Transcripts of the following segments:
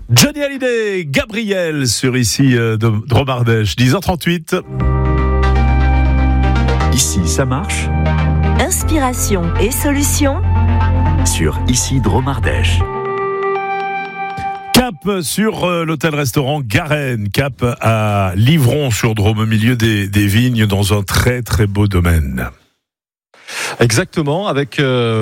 Johnny Hallyday, Gabriel sur ici de Dromardèche, 10h38. Ici, ça marche. Inspiration et solutions Sur Ici Dromardèche. Cap sur l'hôtel-restaurant Garenne, cap à Livron-sur-Drôme, au milieu des vignes, dans un très très beau domaine. Exactement, avec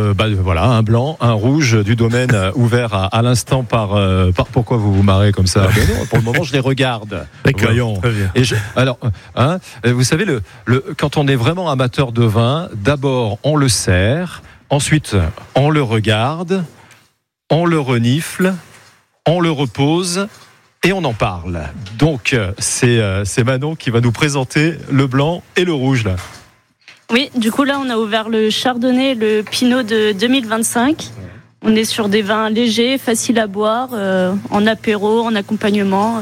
un blanc, un rouge du domaine ouvert à l'instant par pourquoi vous vous marrez comme ça? Non, pour le moment, je les regarde. D'accord, Voyons. très bien. Vous savez, quand on est vraiment amateur de vin, d'abord on le sert, ensuite on le regarde, on le renifle, on le repose et on en parle. Donc c'est Manon qui va nous présenter le blanc et le rouge là. Oui, du coup là on a ouvert le Chardonnay et le Pinot de 2025. On est sur des vins légers, faciles à boire, en apéro, en accompagnement.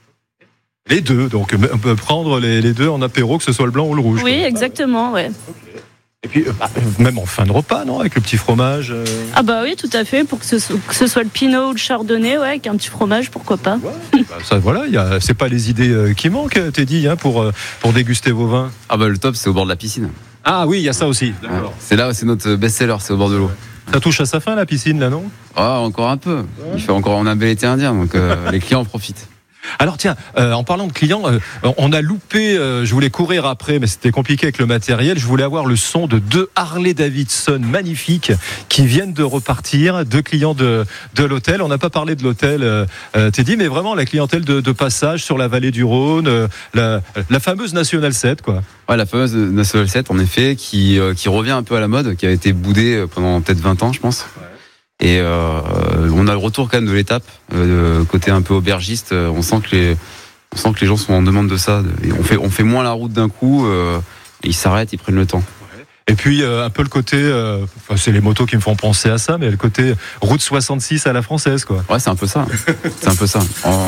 Les deux, donc on peut prendre les deux en apéro, que ce soit le blanc ou le rouge. Oui, quoi. exactement, ouais. Et puis même en fin de repas, non, avec le petit fromage. Ah bah oui, tout à fait, pour que ce soit le Pinot ou le Chardonnay, ouais, avec un petit fromage, pourquoi pas. Ça, voilà, c'est pas les idées qui manquent, Teddy, pour déguster vos vins. Ah bah le top, c'est au bord de la piscine. Ah oui, il y a ça aussi. D'accord. C'est là, c'est notre best-seller, c'est au bord de l'eau. Ça touche à sa fin la piscine là, non? Ah, encore un peu. On a un bel été indien, donc les clients en profitent. Alors tiens, en parlant de clients, on a loupé, je voulais courir après, mais c'était compliqué avec le matériel. Je voulais avoir le son de 2 Harley Davidson magnifiques qui viennent de repartir, 2 clients de l'hôtel. On n'a pas parlé de l'hôtel, Teddy, mais vraiment la clientèle de passage sur la vallée du Rhône, la fameuse National 7, quoi. Ouais, la fameuse National 7, en effet, qui revient un peu à la mode, qui a été boudée pendant peut-être 20 ans, je pense. Et on a le retour quand même de l'étape, côté un peu aubergiste. On sent que les gens sont en demande de ça. Et on fait moins la route d'un coup. Ils s'arrêtent, ils prennent le temps. Et puis un peu le côté, c'est les motos qui me font penser à ça, mais le côté route 66 à la française, quoi. Ouais, c'est un peu ça. C'est un peu ça.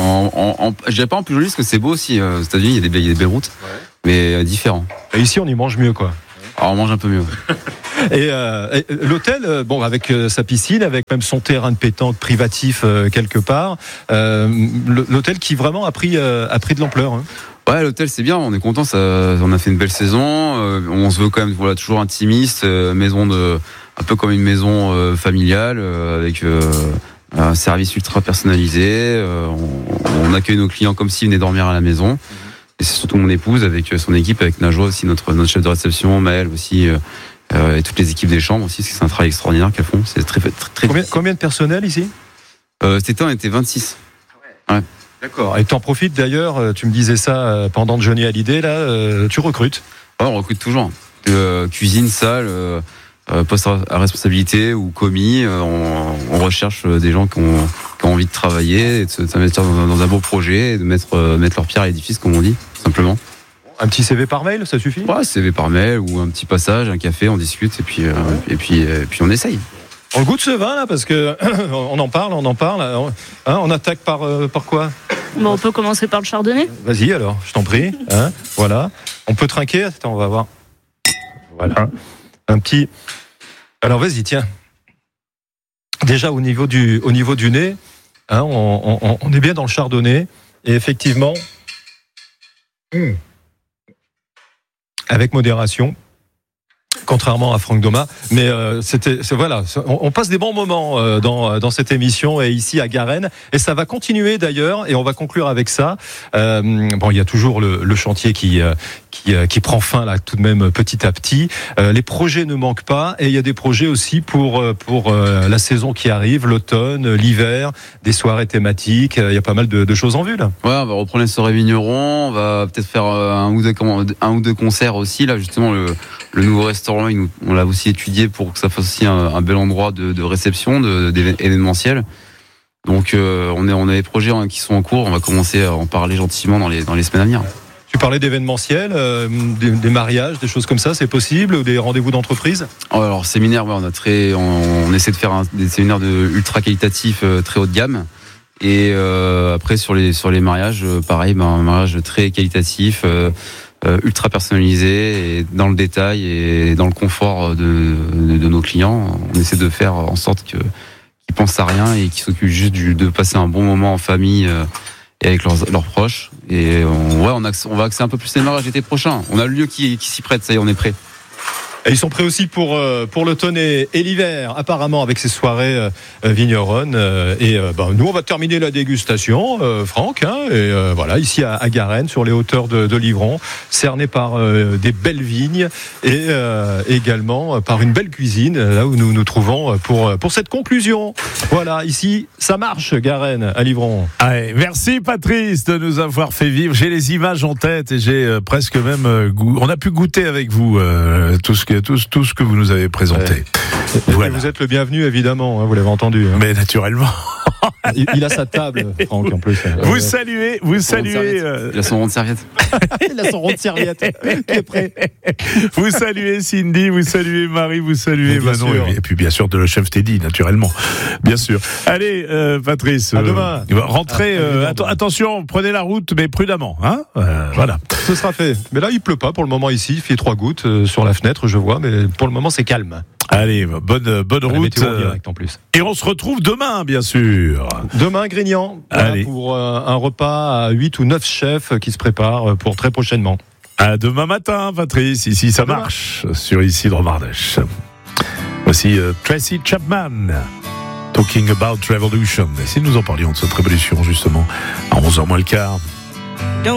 Je dirais pas en plus joli, parce que c'est beau aussi. Aux États-Unis, il y a des belles routes, mais différents. Et ici, on y mange mieux, quoi. Alors, on mange un peu mieux. Et l'hôtel, avec sa piscine, avec même son terrain de pétanque privatif quelque part, l'hôtel qui vraiment a pris de l'ampleur. Hein. Ouais, l'hôtel c'est bien, on est content, on a fait une belle saison. On se veut quand même, toujours intimiste, un peu comme une maison familiale, avec un service ultra personnalisé. On accueille nos clients comme s'ils venaient dormir à la maison. Et c'est surtout mon épouse avec son équipe, avec Najwa aussi, notre chef de réception, Maëlle aussi. Et toutes les équipes des chambres aussi, c'est un travail extraordinaire qu'elles font. C'est très Combien de personnel ici? Cet été, on était 26. Ouais. D'accord. Et tu en profites d'ailleurs, tu me disais ça pendant Johnny Hallyday, là, tu recrutes? Ouais, on recrute toujours. Cuisine, salle, poste à responsabilité ou commis. On recherche des gens qui ont envie de travailler, et de s'investir dans un beau projet, et de mettre leur pierre à l'édifice, comme on dit, simplement. Un petit CV par mail, ça suffit? Ouais, CV par mail ou un petit passage, un café, on discute et puis on essaye. On goûte ce vin là parce que on en parle. Hein, on attaque par quoi? Bon, on peut commencer par le Chardonnay. Vas-y alors, je t'en prie. Hein, voilà. On peut trinquer. Attends, on va voir. Voilà. Un petit. Alors vas-y, tiens. Déjà au niveau du nez, hein, on est bien dans le Chardonnay et effectivement. Avec modération, contrairement à Franck Doma, mais on passe des bons moments dans cette émission et ici à Garenne, et ça va continuer d'ailleurs, et on va conclure avec ça. Il y a toujours le chantier qui prend fin là tout de même petit à petit. Les projets ne manquent pas, et il y a des projets aussi pour la saison qui arrive, l'automne, l'hiver, des soirées thématiques. Il y a pas mal de choses en vue là. Ouais, on va reprendre les soirées vignerons, on va peut-être faire un ou deux concerts aussi là, justement le nouveau restaurant, on l'a aussi étudié pour que ça fasse aussi un bel endroit de réception, d'événementiel. Donc on a des projets qui sont en cours, on va commencer à en parler gentiment dans les semaines à venir. Tu parlais d'événementiel, des mariages, des choses comme ça, c'est possible, ou des rendez-vous d'entreprise? Alors séminaire, ouais, on essaie de faire des séminaires ultra qualitatifs, très haut de gamme. Et après sur les mariages, pareil, un mariage très qualitatif, ultra personnalisé, et dans le détail et dans le confort de nos clients. On essaie de faire en sorte qu'ils pensent à rien et qui s'occupent juste de passer un bon moment en famille et avec leurs proches. Et on va axer un peu plus les mariages l'été prochain. On a le lieu qui s'y prête, ça y est, on est prêt. Et ils sont prêts aussi pour l'automne et l'hiver, apparemment, avec ces soirées vigneronnes. Nous, on va terminer la dégustation, Franck. Voilà, ici à Garennes, sur les hauteurs de Livron, cerné par des belles vignes et également par une belle cuisine, là où nous nous trouvons pour cette conclusion. Voilà, ici, ça marche, Garennes, à Livron. Allez, merci Patrice de nous avoir fait vivre. J'ai les images en tête et j'ai presque même on a pu goûter avec vous tout ce que vous nous avez présenté. Ouais. Voilà. Vous êtes le bienvenu, évidemment, vous l'avez entendu. Mais naturellement. Il a sa table, Franck, en plus. Vous saluez. Il a son rond de serviette. Il a son rond de serviette qui est prêt. Vous saluez Cindy, vous saluez Marie, vous saluez Manon. Et puis bien sûr de le chef Teddy, naturellement. Bien sûr. Allez, Patrice. À demain. Rentrez. Attention, prenez la route, mais prudemment. Voilà. Ce sera fait. Mais là, il pleut pas pour le moment ici. Il fait 3 gouttes sur la fenêtre, je vois. Mais pour le moment, c'est calme. Allez, bonne route. Météo en direct en plus. Et on se retrouve demain, bien sûr. Demain, Grignan, pour un repas à 8 ou 9 chefs qui se préparent pour très prochainement. À demain matin, Patrice. Ici, ça marche. Sur Ici, Dromardèche. Voici Tracy Chapman. Talking about Revolution. Et si nous en parlions de cette révolution, justement, à 11h moins le quart.